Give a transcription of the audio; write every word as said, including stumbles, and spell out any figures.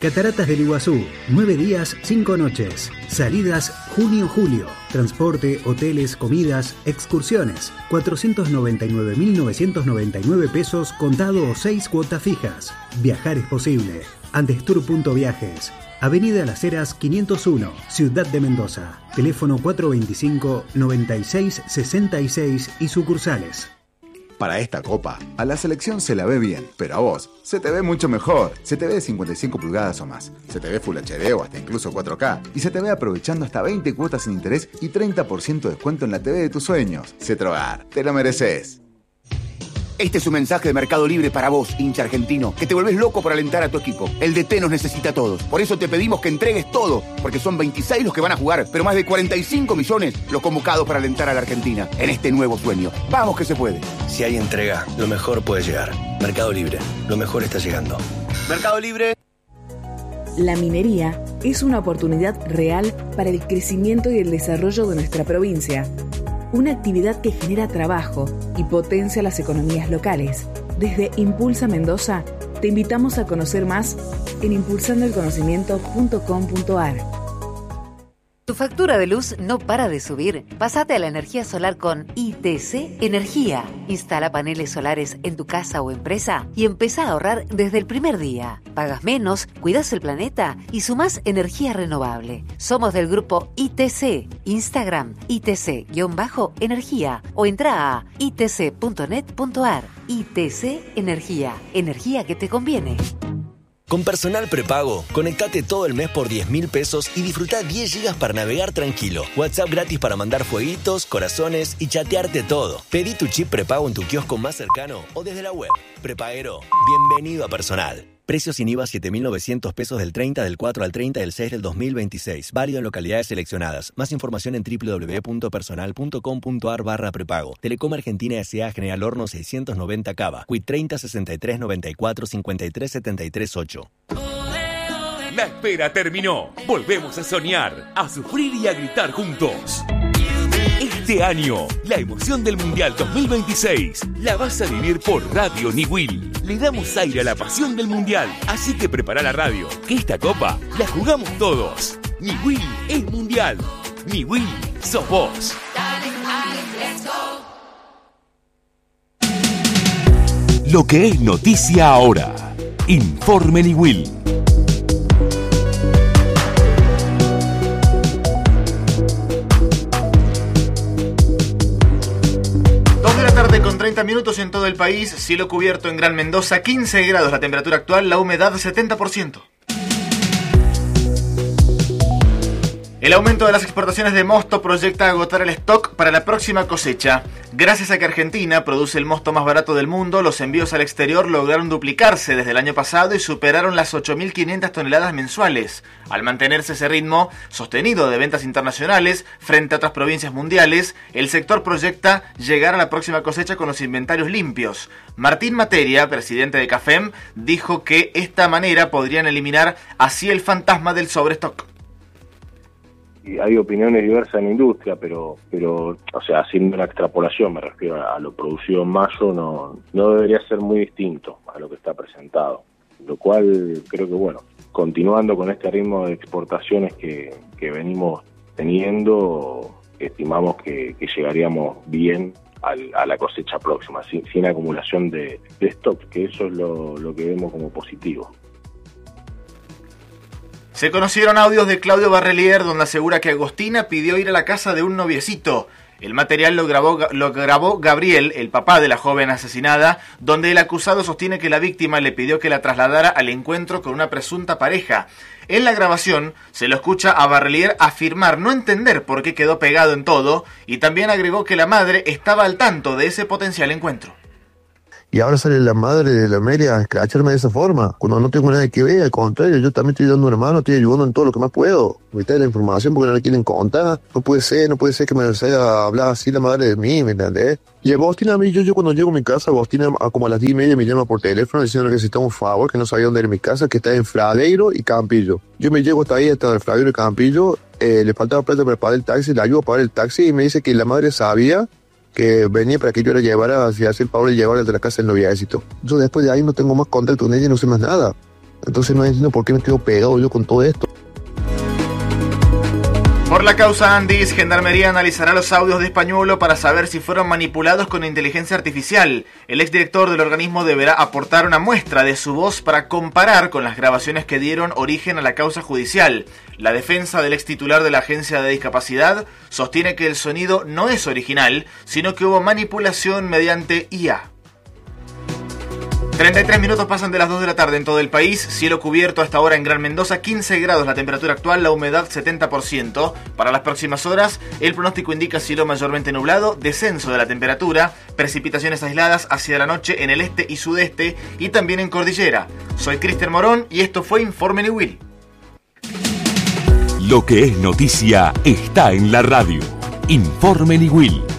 Cataratas del Iguazú, nueve días, cinco noches. Salidas junio-julio. Transporte, hoteles, comidas, excursiones. cuatrocientos noventa y nueve mil novecientos noventa y nueve pesos contado o seis cuotas fijas. Viajar es posible. Andestour.viajes. Avenida Las Heras quinientos uno, Ciudad de Mendoza. Teléfono cuatro veinticinco, noventa y seis, sesenta y seis y sucursales. Para esta copa, a la selección se la ve bien, pero a vos se te ve mucho mejor. Se te ve de cincuenta y cinco pulgadas o más. Se te ve Full H D o hasta incluso cuatro K. Y se te ve aprovechando hasta veinte cuotas sin interés y treinta por ciento de descuento en la T V de tus sueños. Cetrogar, te lo mereces. Este es un mensaje de Mercado Libre para vos, hincha argentino, que te volvés loco por alentar a tu equipo. El D T nos necesita a todos. Por eso te pedimos que entregues todo, porque son veintiséis los que van a jugar, pero más de cuarenta y cinco millones los convocados para alentar a la Argentina en este nuevo sueño. ¡Vamos que se puede! Si hay entrega, lo mejor puede llegar. Mercado Libre, lo mejor está llegando. Mercado Libre. La minería es una oportunidad real para el crecimiento y el desarrollo de nuestra provincia. Una actividad que genera trabajo y potencia las economías locales. Desde Impulsa Mendoza, te invitamos a conocer más en impulsando el conocimiento punto com punto a r. ¿Tu factura de luz no para de subir? Pásate a la energía solar con I T C Energía. Instala paneles solares en tu casa o empresa y empezá a ahorrar desde el primer día. Pagas menos, cuidas el planeta y sumás energía renovable. Somos del grupo I T C. Instagram, I T C-energía o entra a i t c punto net punto a r. I T C Energía. Energía que te conviene. Con Personal Prepago, conectate todo el mes por diez mil pesos y disfruta diez gigas para navegar tranquilo. WhatsApp gratis para mandar fueguitos, corazones y chatearte todo. Pedí tu chip prepago en tu kiosco más cercano o desde la web. Prepaguero, bienvenido a Personal. Precios sin I V A siete mil novecientos pesos del treinta del cuatro al treinta del seis del dos mil veintiséis. Válido en localidades seleccionadas. Más información en w w w punto personal punto com punto a r barra prepago. Telecom Argentina S A General Horno seiscientos noventa Cava. Quit treinta sesenta y tres noventa y cuatro cincuenta y tres setenta y tres ocho. La espera terminó. Volvemos a soñar, a sufrir y a gritar juntos. Este año, la emoción del Mundial dos mil veintiséis la vas a vivir por Radio Niwil. Le damos aire a la pasión del Mundial, así que prepara la radio, que esta copa la jugamos todos. Niwil es Mundial. Niwil sos vos. Lo que es noticia ahora. Informe Niwil. Con treinta minutos en todo el país, cielo cubierto en Gran Mendoza, quince grados la temperatura actual, la humedad setenta por ciento. El aumento de las exportaciones de mosto proyecta agotar el stock para la próxima cosecha. Gracias a que Argentina produce el mosto más barato del mundo, los envíos al exterior lograron duplicarse desde el año pasado y superaron las ocho mil quinientas toneladas mensuales. Al mantenerse ese ritmo sostenido de ventas internacionales frente a otras provincias mundiales, el sector proyecta llegar a la próxima cosecha con los inventarios limpios. Martín Materia, presidente de CAFEM, dijo que esta manera podrían eliminar así el fantasma del sobrestock. Y hay opiniones diversas en la industria, pero, pero o sea, haciendo una extrapolación, me refiero a, a lo producido en mayo, no, no debería ser muy distinto a lo que está presentado. Lo cual creo que, bueno, continuando con este ritmo de exportaciones que, que venimos teniendo, estimamos que, que llegaríamos bien al, a la cosecha próxima, sin, sin acumulación de, de stock, que eso es lo, lo que vemos como positivo. Se conocieron audios de Claudio Barrelier donde asegura que Agostina pidió ir a la casa de un noviecito. El material lo grabó, lo grabó Gabriel, el papá de la joven asesinada, donde el acusado sostiene que la víctima le pidió que la trasladara al encuentro con una presunta pareja. En la grabación se lo escucha a Barrelier afirmar no entender por qué quedó pegado en todo y también agregó que la madre estaba al tanto de ese potencial encuentro. Y ahora sale la madre de la Amelia a escracharme de esa forma, cuando no tengo nada que ver, al contrario, yo también estoy dando una mano, estoy ayudando en todo lo que más puedo. Me trae la información porque no la quieren contar, no puede ser, no puede ser que me salga a hablar así la madre de mí, ¿me entendés? Y Agostina, a mí, yo, yo cuando llego a mi casa, Agostina como a las diez y media me llama por teléfono diciendo que necesitaba un favor, que no sabía dónde era mi casa, que está en Fradeiro y Campillo. Yo me llego hasta ahí, hasta el Fradeiro y Campillo, eh, le faltaba plata para pagar el taxi, le ayudo a pagar el taxi y me dice que la madre sabía que venía para que yo la llevara hacia el Pablo y llevarla de la casa del noviecito. Yo después de ahí no tengo más contacto con ella y no sé más nada. Entonces no entiendo por qué me quedo pegado yo con todo esto. Por la causa Andis, Gendarmería analizará los audios de Españuelo para saber si fueron manipulados con inteligencia artificial. El exdirector del organismo deberá aportar una muestra de su voz para comparar con las grabaciones que dieron origen a la causa judicial. La defensa del extitular de la Agencia de Discapacidad sostiene que el sonido no es original, sino que hubo manipulación mediante I A. treinta y tres minutos pasan de las dos de la tarde en todo el país, cielo cubierto hasta ahora en Gran Mendoza, quince grados la temperatura actual, la humedad setenta por ciento. Para las próximas horas, el pronóstico indica cielo mayormente nublado, descenso de la temperatura, precipitaciones aisladas hacia la noche en el este y sudeste y también en cordillera. Soy Cristian Morón y esto fue Informe Niwil. Lo que es noticia está en la radio. Informe Niwil.